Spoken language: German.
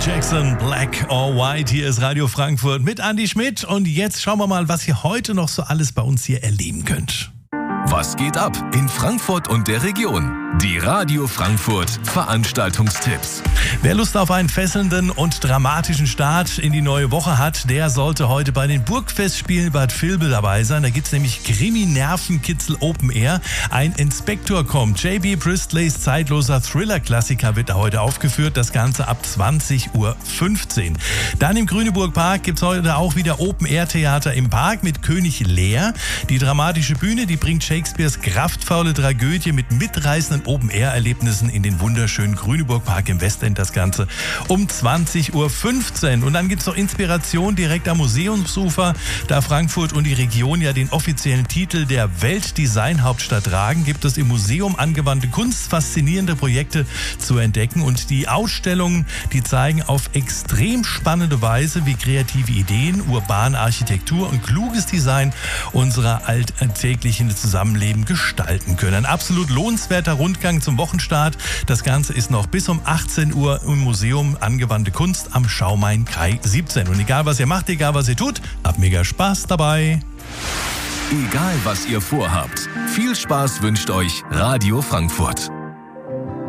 Jackson, Black or White. Hier ist Radio Frankfurt mit Andi Schmidt. Und jetzt schauen wir mal, was ihr heute noch so alles bei uns hier erleben könnt. Was geht ab in Frankfurt und der Region? Die Radio Frankfurt Veranstaltungstipps. Wer Lust auf einen fesselnden und dramatischen Start in die neue Woche hat, der sollte heute bei den Burgfestspielen Bad Vilbel dabei sein. Da gibt's nämlich Krimi-Nervenkitzel Open Air. Ein Inspektor kommt. J.B. Bristleys zeitloser Thriller-Klassiker wird da heute aufgeführt. Das Ganze ab 20:15 Uhr. Dann im Grüneburg-Park gibt's heute auch wieder Open-Air-Theater im Park mit König Lear. Die dramatische Bühne, die bringt Shakespeares kraftvolle Tragödie mit mitreißenden Open-Air-Erlebnissen in den wunderschönen Grüneburg-Park im Westend. Das Ganze um 20:15 Uhr. Und dann gibt es noch Inspiration direkt am Museumsufer. Da Frankfurt und die Region ja den offiziellen Titel der Weltdesign-Hauptstadt tragen, gibt es im Museum angewandte Kunst, faszinierende Projekte zu entdecken. Und die Ausstellungen, die zeigen auf extrem spannende Weise, wie kreative Ideen, urbane Architektur und kluges Design unserer alltäglichen Zusammenleben gestalten können. Ein absolut lohnenswerter Rundgang zum Wochenstart. Das Ganze ist noch bis um 18 Uhr im Museum Angewandte Kunst am Schaumain Kai 17. Und egal was ihr macht, egal was ihr tut, habt mega Spaß dabei. Egal was ihr vorhabt, viel Spaß wünscht euch Radio Frankfurt.